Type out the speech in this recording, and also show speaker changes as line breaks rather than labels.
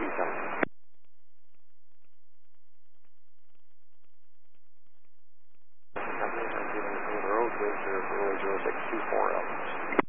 coming. I'm giving the road bridge 00624 up.